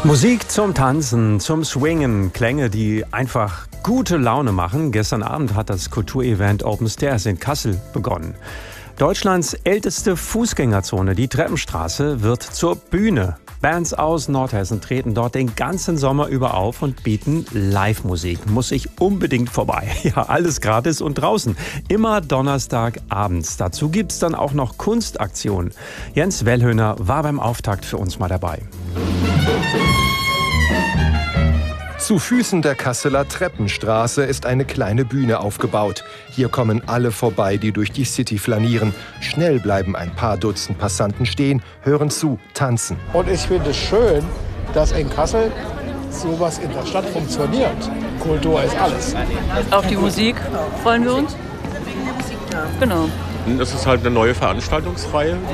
Musik zum Tanzen, zum Swingen, Klänge, die einfach gute Laune machen. Gestern Abend hat das Kulturevent Open Stairs in Kassel begonnen. Deutschlands älteste Fußgängerzone, die Treppenstraße, wird zur Bühne. Bands aus Nordhessen treten dort den ganzen Sommer über auf und bieten Live-Musik. Muss ich unbedingt vorbei. Ja, alles gratis und draußen. Immer Donnerstagabends. Dazu gibt's dann auch noch Kunstaktionen. Jens Wellhöhner war beim Auftakt für uns mal dabei. Zu Füßen der Kasseler Treppenstraße ist eine kleine Bühne aufgebaut. Hier kommen alle vorbei, die durch die City flanieren. Schnell bleiben ein paar Dutzend Passanten stehen, hören zu, tanzen. Und ich finde es schön, dass in Kassel sowas in der Stadt funktioniert. Kultur ist alles. Auf die Musik freuen wir uns. Genau. Das ist halt eine neue Veranstaltungsreihe.